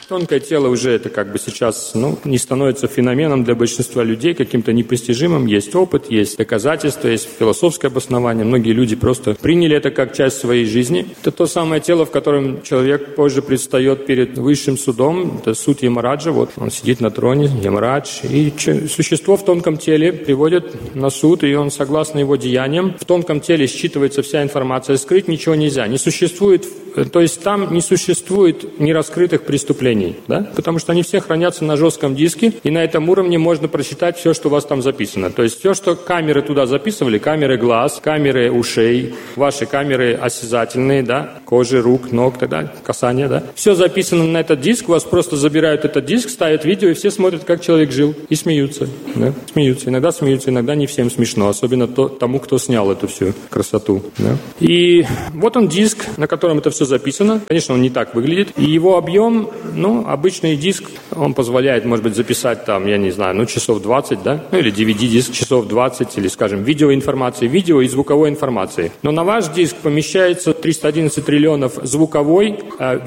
Тонкое тело уже это как бы сейчас не становится феноменом для большинства людей, каким-то непостижимым. Есть опыт, есть доказательства, есть философское обоснование. Многие люди просто приняли это как часть своей жизни. Это то самое тело, в котором человек позже предстает перед высшим судом. Это суд Ямараджа. Вот он сидит на троне, Ямарадж. И существо в тонком теле приводит на суд, и он, согласно его деяниям, в тонком теле считывается вся информация. Скрыть ничего нельзя. Не существует, то есть там не существует нераскрытых преступлений, да? Потому что они все хранятся на жестком диске, и на этом уровне можно прочитать все, что у вас там записано. То есть все, что камеры туда записывали, камеры глаз, камеры ушей, ваши камеры осязательные, да, кожи, рук, ног, тогда, касания, да, все записано на этот диск, у вас просто забирают этот диск, ставят видео, и все смотрят, как человек жил, и смеются, да, смеются, иногда не всем смешно, особенно тому, кто снял эту всю красоту, да. И вот он диск, на котором это все записано, конечно, он не так выглядит, и его объем, обычный диск, он позволяет, может быть, записать там, я не знаю, часов 20, да, или DVD-диск часов 20, или, скажем, видеоинформации, видео и звуковой информации. Но на ваш диск помещается 311 триллионов звуковой,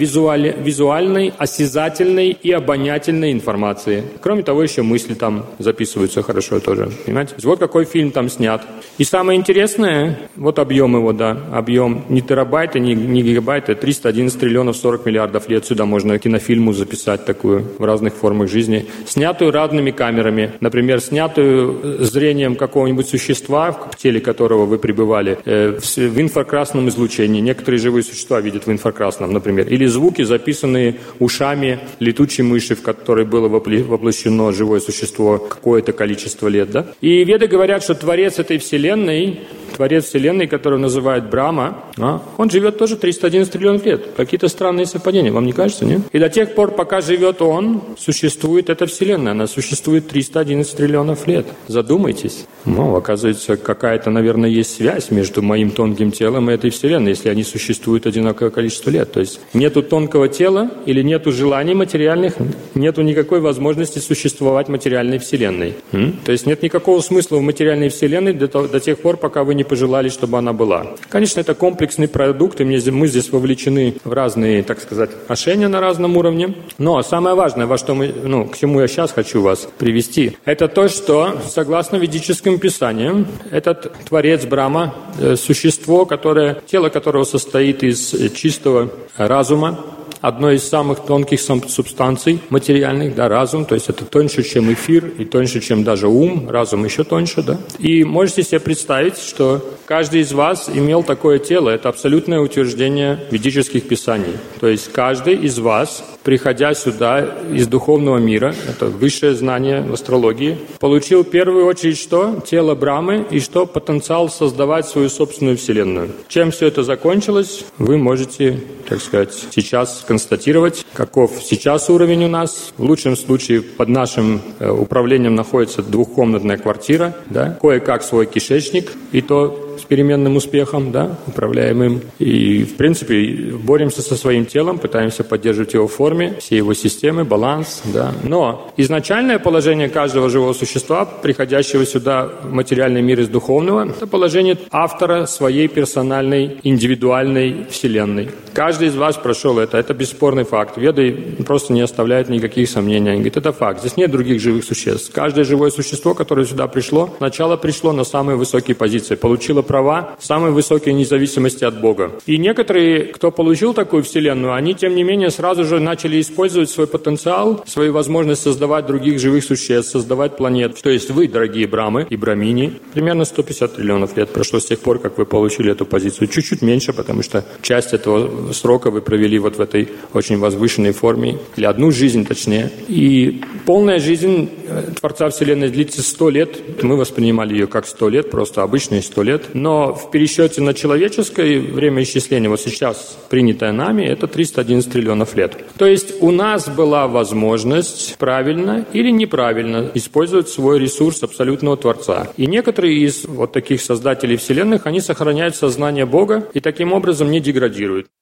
визуальной, осязательной и обонятельной информации. Кроме того, еще мысли там записываются хорошо тоже, понимаете? Вот какой фильм там снят. И самое интересное, вот объем его, да, объем не терабайта, не гигабайта, 311 триллионов 40 миллиардов лет. Сюда можно кинофильму записать такую в разных формах жизни. Снятую разными камерами. Например, снятую зрением какого-нибудь существа, в теле которого вы пребывали, в инфракрасном излучении. Некоторые живые существа видят в инфракрасном, например. Или звуки, записанные ушами летучей мыши, в которой было воплощено живое существо какое-то количество лет. Да? И веды говорят, что Творец этой Вселенной, которого называют Брахма, он живет тоже 311 триллионов лет. Какие-то странные совпадения, вам не кажется, нет? И до тех пор, пока живет он, существует эта Вселенная. Она существует 311 триллионов лет. Задумайтесь. Оказывается, какая-то, наверное, есть связь между моим тонким телом и этой Вселенной, если они существуют одинаковое количество лет. То есть нету тонкого тела или нету желаний материальных, нету никакой возможности существовать материальной Вселенной. То есть нет никакого смысла в материальной Вселенной до тех пор, пока вы не пожелали, чтобы она была. Конечно, это комплексный продукт, и мы здесь вовлечены в разные, так сказать, отношения на разном уровне. Но самое важное, к чему я сейчас хочу вас привести, это то, что, согласно ведическим писаниям, этот Творец Брахма, существо, тело которого состоит из чистого разума, одной из самых тонких субстанций материальных, да, разум, то есть это тоньше, чем эфир, и тоньше, чем даже ум, разум еще тоньше, да. И можете себе представить, что каждый из вас имел такое тело, это абсолютное утверждение ведических писаний. То есть каждый из вас, приходя сюда из духовного мира, это высшее знание в астрологии, получил в первую очередь что? Тело Брахмы, и что? Потенциал создавать свою собственную вселенную. Чем все это закончилось, вы можете, так сказать, сейчас констатировать, каков сейчас уровень у нас. В лучшем случае под нашим управлением находится двухкомнатная квартира, да, кое-как свой кишечник, и то с переменным успехом, да, управляемым. И, в принципе, боремся со своим телом, пытаемся поддерживать его в форме, все его системы, баланс, да. Но изначальное положение каждого живого существа, приходящего сюда в материальный мир из духовного, это положение автора своей персональной, индивидуальной вселенной. Каждый из вас прошел это бесспорный факт. Веды просто не оставляют никаких сомнений. Они говорят, это факт. Здесь нет других живых существ. Каждое живое существо, которое сюда пришло, сначала пришло на самые высокие позиции, получило права самой высокой независимости от Бога. И некоторые, кто получил такую вселенную, они, тем не менее, сразу же начали использовать свой потенциал, свою возможность создавать других живых существ, создавать планет. То есть вы, дорогие Брамы и Брамини, примерно 150 триллионов лет прошло с тех пор, как вы получили эту позицию. Чуть-чуть меньше, потому что часть этого срока вы провели вот в этой очень возвышенной форме, или одну жизнь, точнее. И полная жизнь Творца Вселенной длится 100 лет. Мы воспринимали ее как 100 лет, просто обычные 100 лет. Но в пересчете на человеческое время исчисления, вот сейчас принятое нами, это 311 триллионов лет. То есть у нас была возможность правильно или неправильно использовать свой ресурс абсолютного Творца. И некоторые из вот таких создателей вселенных, они сохраняют сознание Бога и таким образом не деградируют.